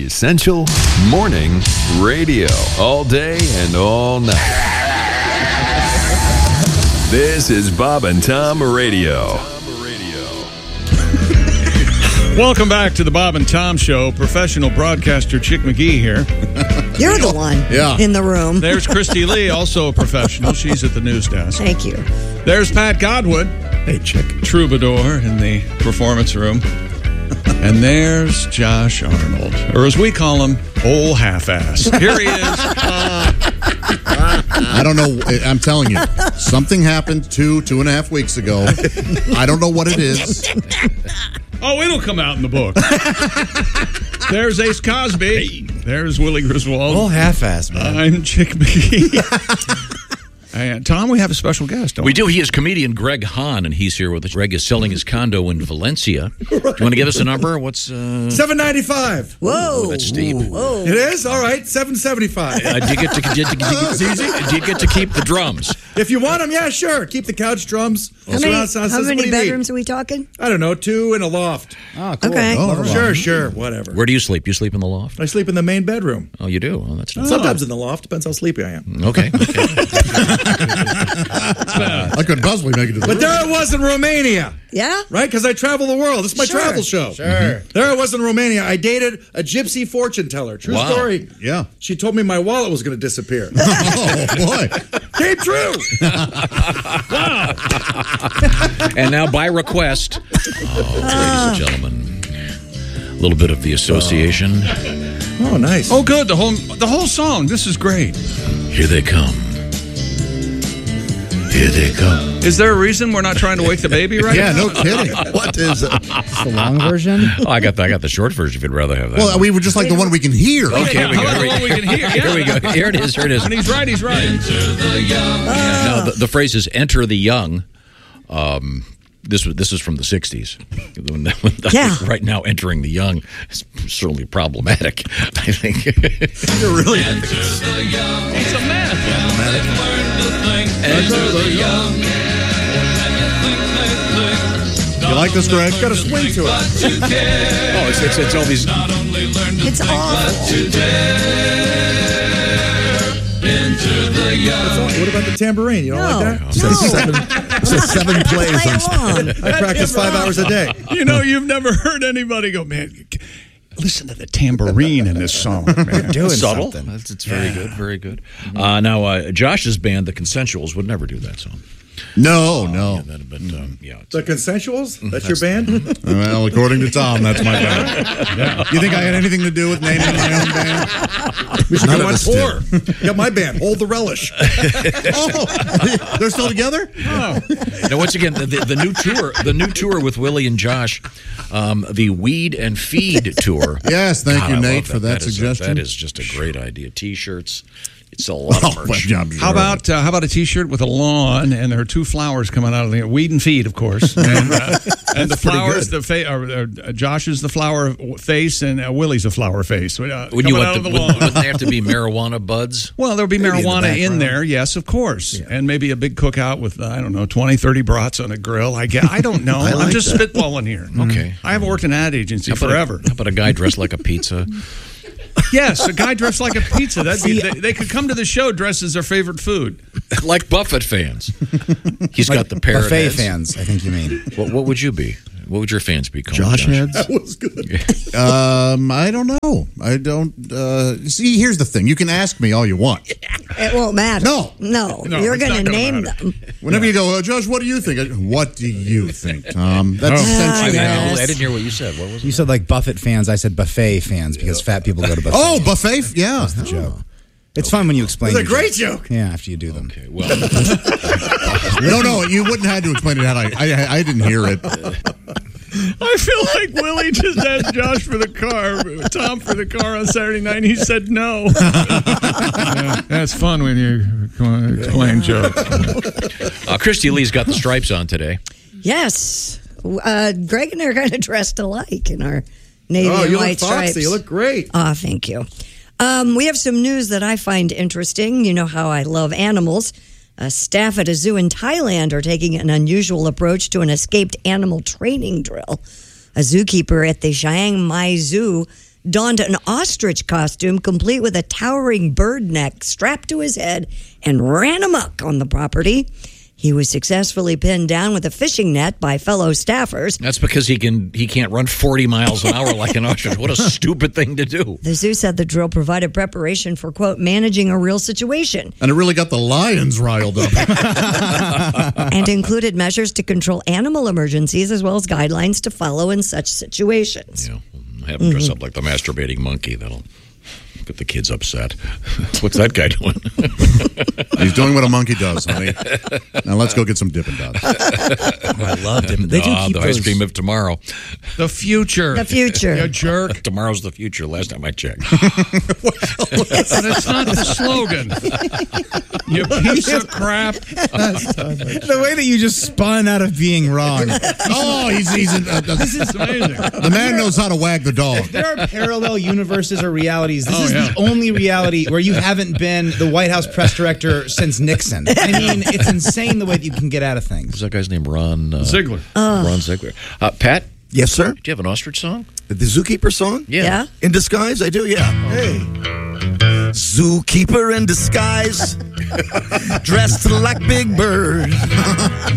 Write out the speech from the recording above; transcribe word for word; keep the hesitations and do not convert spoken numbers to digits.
Essential Morning Radio. All day and all night. This is Bob and Tom Radio. Welcome back to the Bob and Tom Show. Professional broadcaster Chick McGee here. You're the one yeah. in the room. There's Christy Lee, also a professional. She's at the news desk. Thank you. There's Pat Godwood. Hey, Chick. Troubadour in the performance room. And there's Josh Arnold, or as we call him, old half-ass. Here he is. Uh, I don't know. I'm telling you, something happened two, two and a half weeks ago. I don't know what it is. Oh, it'll come out in the book. There's Ace Cosby. There's Willie Griswold. Oh, half-ass, man. I'm Chick McGee. And Tom, we have a special guest. We do. He is comedian Greg Hahn, and he's here with us. Greg is selling his condo in Valencia. Do you want to give us a number? What's uh... seven ninety-five. Whoa, oh, that's steep. Whoa. It is all right. Seven seventy-five. Uh, do you get to did, did, did, did, do you get to keep the drums? If you want them, yeah, sure. Keep the couch drums. How many, how many bedrooms are we talking? I don't know, two and a loft. Oh, cool. Okay. Oh, Sure, sure, whatever. Where do you sleep? You sleep in the loft? I sleep in the main bedroom. Oh, you do? Oh, that's nice. Sometimes in the loft. Depends how sleepy I am. Okay. okay. I could possibly make it to the But there I was in Romania. Yeah? Right? Because I travel the world. This is my Sure. travel show. Sure. Mm-hmm. There I was in Romania. I dated a gypsy fortune teller. True Wow. story. Yeah. She told me my wallet was going to disappear. Oh, boy. Came true. And now, by request, oh, ladies and gentlemen, a little bit of the association. Oh, nice. Oh, good. The whole the whole song. This is great. Here they come. Here they come. Is there a reason we're not trying to wake the baby right Yeah, now? no kidding. What is it? The long version? Oh, I got the, I got the short version if you'd rather have that. Well, we were just like the one we can hear. Okay, here we How go. about the one we can hear? Yeah. Here we go. Here it is. Here it is. And he's right. He's right. Now, the, the phrase is "enter the young." Um, this was this is from the sixties. When the, when the, Yeah. Right now, entering the young is certainly problematic. I think. You're really. It's a mess. Enter the young. You like this, Greg? Got a swing to it. Oh, it's, it's, it's all these. It's awful. What about the tambourine? You don't No. like that? No. Seven, so seven plays Play on along. I practice five hours a day. You know, you've never heard anybody go, man, listen to the tambourine in this song, man. Doing Subtle. something. It's, it's very good. Very good. Uh, now, uh, Josh's band, the Consensuals, would never do that song. No, no. Yeah, that, but um, yeah, it's, The Consensuals? That's, your band? Well, according to Tom, that's my band. You think I had anything to do with naming my own band? We should None go of on us tour. Got my band, Hold the Relish. Oh, they're still together? Oh. now once again, the, the, the new tour, the new tour with Willie and Josh, um, the Weed and Feed tour. Yes, thank God, you, I Nate, love for that, is a- suggestion. that is just a great idea. T-shirts. It's a lot Oh, of well, merch. job, How about uh, how about a T-shirt with a lawn and there are two flowers coming out of the weed and feed, of course, and, uh, and the flowers, the fa- or, uh, Josh is the flower face and uh, Willie's a flower face. Uh, Would you coming want out the, of the would, lawn. wouldn't they have to be marijuana buds? Well, there'll be Maybe in the marijuana in, background. there, yes, of course, and maybe a big cookout with uh, I don't know twenty, thirty brats on a grill. I guess I don't know. I I'm like just that. spitballing here. Okay. I haven't worked in an ad agency How about forever. A, how about a guy dressed like a pizza? Yes, a guy dressed like a pizza. That'd be, they, they could come to the show dressed as their favorite food. Like Buffett fans. He's got the parrot Buffet heads. fans, I think you mean. What, what would you be? What would your fans be called? Josh heads? That was good. Um, I don't know. I don't. Uh, see, here's the thing. You can ask me all you want. It won't matter. No. No. No, You're it's not going to gonna name matter. them. Whenever you go, uh, Josh, what do you think? I, what do you think, Tom? That's Oh. essentially Ah, I, yes. I didn't hear what you said. What was it? You said like Buffett fans. I said buffet fans because fat people go to buffet. Oh, buffet? f- Yeah. That's the joke. It's fun when you explain. It's a your great jokes. joke. Yeah, after you do them. Okay, well, No, no, you wouldn't have to explain it had I. I, I didn't hear it. I feel like Willie just asked Josh for the car, Tom for the car on Saturday night, and he said no. Yeah, that's fun when you explain jokes. uh, Christy Lee's got the stripes on today. Yes. Uh, Greg and I are kind of dressed alike in our navy Oh, and you look white foxy. stripes. You look great. Ah, thank you. Um, we have some news that I find interesting. You know how I love animals. Uh, staff at a zoo in Thailand are taking an unusual approach to an escaped animal training drill. A zookeeper at the Chiang Mai Zoo donned an ostrich costume complete with a towering bird neck strapped to his head and ran amok on the property. He was successfully pinned down with a fishing net by fellow staffers. That's because he can he can't run forty miles an hour like an ostrich. What a stupid thing to do. The zoo said the drill provided preparation for, quote, managing a real situation. And it really got the lions riled up. And included measures to control animal emergencies as well as guidelines to follow in such situations. Yeah, have him dress up like the masturbating monkey. That'll get the kids upset. What's that guy doing? He's doing what a monkey does, honey. Now let's go get some Dippin' Dots. Oh, I loved it. They do Ah, keep the those. ice cream of tomorrow. The future. The future. You jerk. Tomorrow's the future. Last time I checked. But it's not the slogan. You piece of crap. The way that you just spun out of being wrong. Oh, he's, he's in, uh, This is amazing. the man knows how to wag the dog. There are parallel universes or realities. This Oh, is yeah. the only reality where you haven't been the White House press director since Nixon. I mean, it's insane the way that you can get out of things. What's that guy's name? Ron uh, Ziegler. Ron Ziegler. Uh, Pat, Yes, sir. do you have an ostrich song? The Zookeeper song? Yeah? In disguise? I do, yeah. Hey. Zookeeper in disguise, dressed like Big Bird.